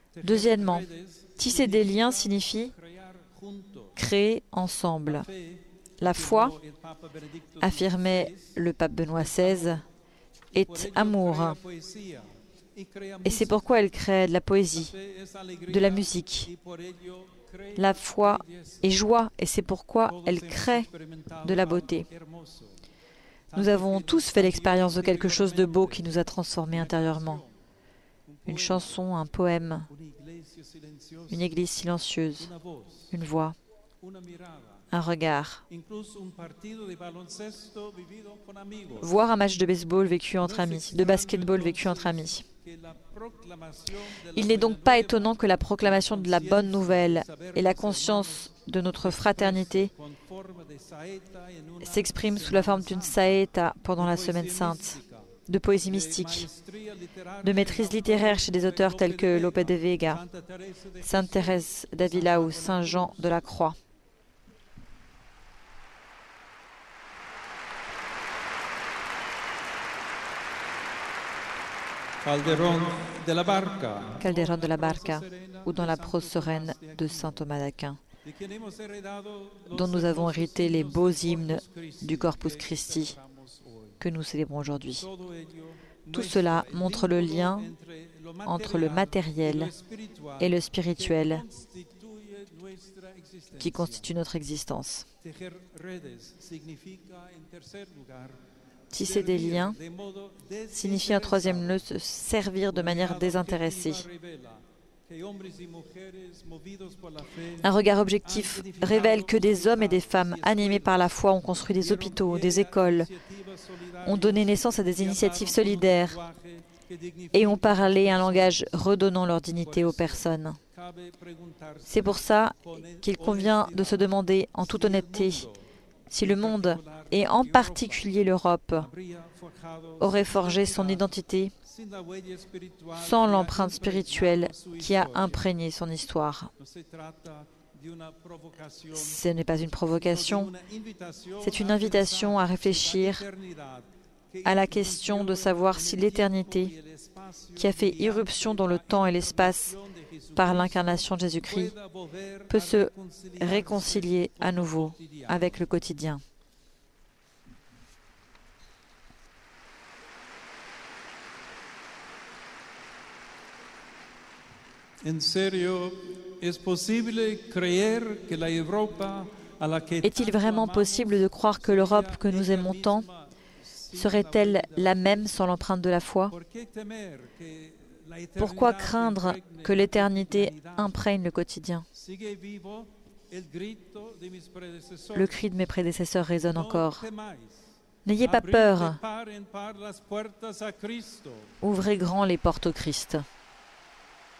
Deuxièmement, tisser des liens signifie créer ensemble. La foi, affirmait le pape Benoît XVI, est amour. Et c'est pourquoi elle crée de la poésie, de la musique. La foi est joie, et c'est pourquoi elle crée de la beauté. Nous avons tous fait l'expérience de quelque chose de beau qui nous a transformés intérieurement. Une chanson, un poème, une église silencieuse, une voix, un regard. Voir un match de baseball vécu entre amis, de basketball vécu entre amis. Il n'est donc pas étonnant que la proclamation de la bonne nouvelle et la conscience de notre fraternité s'expriment sous la forme d'une saeta pendant la Semaine Sainte, de poésie mystique, de maîtrise littéraire chez des auteurs tels que Lope de Vega, Sainte Thérèse d'Avila ou Saint Jean de la Croix. Calderón de la Barca, ou dans la prose sereine de saint Thomas d'Aquin, dont nous avons hérité les beaux hymnes du Corpus Christi que nous célébrons aujourd'hui. Tout cela montre le lien entre le matériel et le spirituel qui constitue notre existence. Tisser des liens signifie en troisième lieu se servir de manière désintéressée. Un regard objectif révèle que des hommes et des femmes animés par la foi ont construit des hôpitaux, des écoles, ont donné naissance à des initiatives solidaires et ont parlé un langage redonnant leur dignité aux personnes. C'est pour ça qu'il convient de se demander en toute honnêteté si le monde, et en particulier l'Europe, aurait forgé son identité sans l'empreinte spirituelle qui a imprégné son histoire. Ce n'est pas une provocation, c'est une invitation à réfléchir à la question de savoir si l'éternité, qui a fait irruption dans le temps et l'espace par l'incarnation de Jésus-Christ, peut se réconcilier à nouveau avec le quotidien. Est-il vraiment possible de croire que l'Europe que nous aimons tant serait-elle la même sans l'empreinte de la foi? Pourquoi craindre que l'éternité imprègne le quotidien? Le cri de mes prédécesseurs résonne encore. N'ayez pas peur. Ouvrez grand les portes au Christ.